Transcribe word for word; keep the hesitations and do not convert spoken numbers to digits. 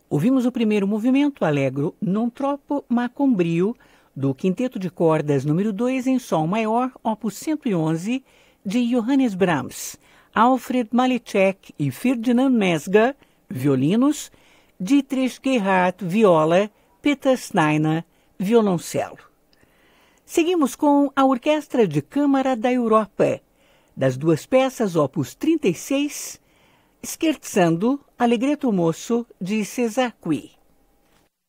Ouvimos o primeiro movimento, Allegro non troppo ma con brio, do Quinteto de Cordas número dois em Sol Maior, opus cento e onze, de Johannes Brahms, Alfred Malicek e Ferdinand Mesga, violinos, Dietrich Gerhardt, viola, Peter Steiner, violoncelo. Seguimos com a Orquestra de Câmara da Europa, das duas peças, opus trinta e seis, Scherzando, Allegretto Mosso, de César Cui.